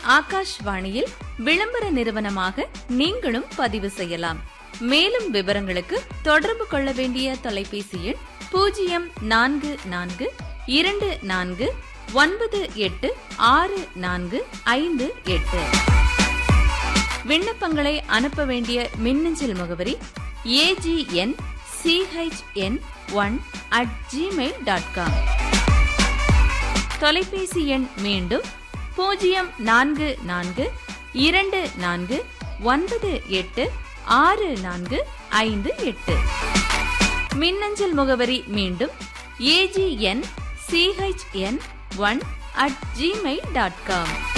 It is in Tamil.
ஆகாஷ்வாணியில் விளம்பர நிறுவனமாக நீங்களும் பதிவு செய்யலாம். மேலும் விவரங்களுக்கு தொடர்பு கொள்ள வேண்டிய தொலைபேசி எண் 0424986458. விண்ணப்பங்களை அனுப்ப வேண்டிய மின்னஞ்சல் முகவரி agn.chn1@gmail.com. தொலைபேசி எண் மீண்டும் 0424986458. மின்னஞ்சல் முகவரி மீண்டும் agn.chn1@gmail.com.